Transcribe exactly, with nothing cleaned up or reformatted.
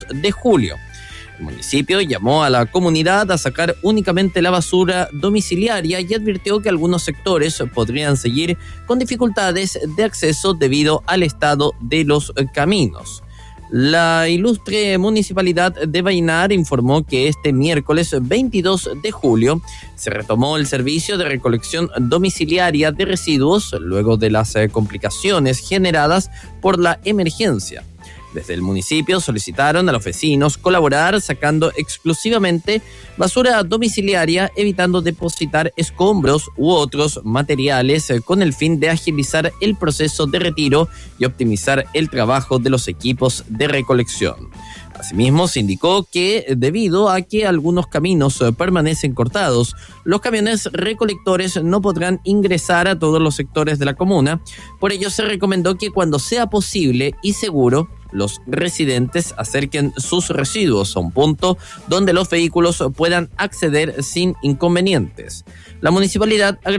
de julio. El municipio llamó a la comunidad a sacar únicamente la basura domiciliaria y advirtió que algunos sectores podrían seguir con dificultades de acceso debido al estado de los caminos. La ilustre municipalidad de Vallenar informó que este miércoles veintidós de julio se retomó el servicio de recolección domiciliaria de residuos luego de las complicaciones generadas por la emergencia. Desde el municipio solicitaron a los vecinos colaborar sacando exclusivamente basura domiciliaria, evitando depositar escombros u otros materiales con el fin de agilizar el proceso de retiro y optimizar el trabajo de los equipos de recolección. Asimismo, se indicó que debido a que algunos caminos permanecen cortados, los camiones recolectores no podrán ingresar a todos los sectores de la comuna. Por ello, se recomendó que cuando sea posible y seguro, los residentes acerquen sus residuos a un punto donde los vehículos puedan acceder sin inconvenientes. La municipalidad